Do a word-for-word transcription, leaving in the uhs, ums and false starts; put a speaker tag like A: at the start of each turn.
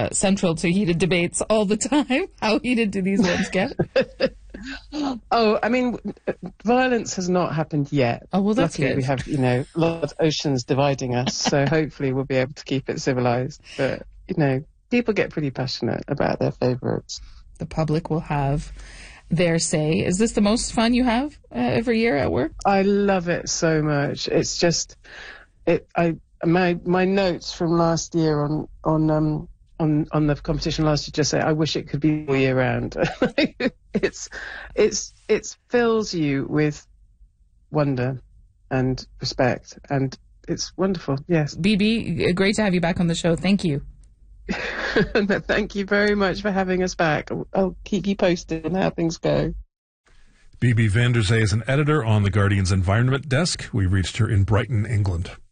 A: uh, central to heated debates all the time. How heated do these ones get?
B: Oh, I mean, violence has not happened yet.
A: Oh, well, that's
B: Luckily,
A: good.
B: we have, you know, lots of oceans dividing us, so hopefully we'll be able to keep it civilized. But, you know, people get pretty passionate about their favorites.
A: The public will have their say. Is this the most fun you have uh, every year at work?
B: I love it so much. It's just, it. I my my notes from last year on on um on on the competition last year just say I wish it could be all year round. it's it's it fills you with wonder and respect, and it's wonderful. Yes,
A: B B, great to have you back on the show. Thank you.
B: Thank you very much for having us back. I'll keep you posted on how things go.
C: B B van der Zee is an editor on The Guardian's Environment Desk. We reached her in Brighton, England.